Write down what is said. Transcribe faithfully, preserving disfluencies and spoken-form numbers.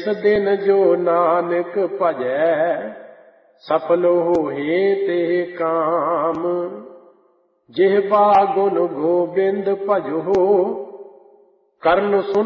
दिन जो नानक भजै सफल होए ते काम। जिह्वा गुण गोबिंद भजो करन सुन